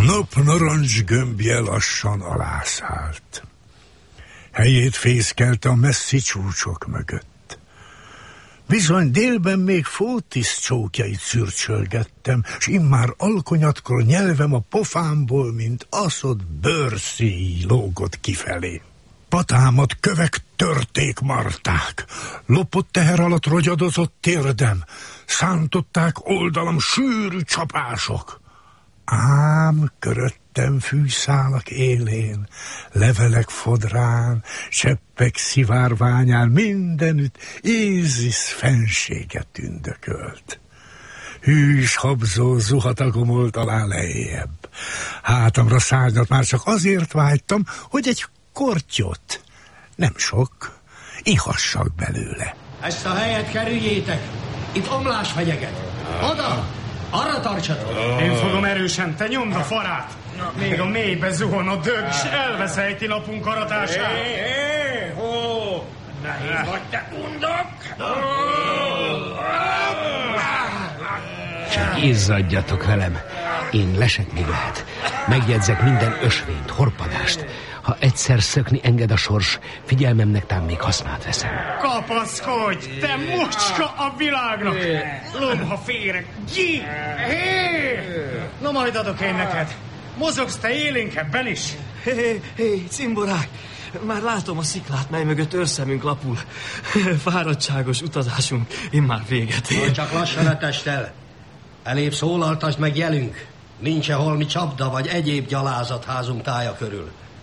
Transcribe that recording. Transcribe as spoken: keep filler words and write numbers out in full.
nap narancs gömbje lassan alászállt. Helyét fészkelte a messzi csúcsok mögött. Bizony délben még Fótisz csókjait szürcsölgettem, s immár alkonyatkor nyelvem a pofámból, mint aszott bőrszíj lógott kifelé. Patámat kövek törték marták, lopott teher alatt rogyadozott térdem, szántották oldalam sűrű csapások. Ám köröttem fűszálak élén, levelek fodrán, cseppek szivárványán, mindenütt Ízisz fensége tündökölt. Hűs habzó zuhata gomolt alá lejjebb. Hátamra szárnyat már csak azért vágytam, hogy egy kortyot, nem sok, ihassak belőle. Ezt a helyet kerüljétek, itt omlás fenyeget. Oda! Arra tartsatok! Én fogom erősen, te nyomd a farát! Még a mélybe zuhon a dög, s elveszejti napunk aratását! Hé, hé, hó! Nehéz vagy, te undok! Csak izzadjatok velem, én lesetni lehet. Megjegyzek minden ösvényt, horpadást. Ha egyszer szökni enged a sors, figyelmemnek tám még hasznát veszem. Kapaszkodj, te mocska a világnak! Lomha féreg, gyí! Hé! Na majd adok én neked. Mozogsz te élénkebben is? Hé, hé, hé, cimborák! Már látom a sziklát, mely mögött őrszemünk lapul. Fáradtságos utazásunk immár véget ér. Csak lassan a testtel. Elébb szólaltasd meg jelünk. Nincs-e holmi csapda vagy egyéb gyalázatházunk tája körül.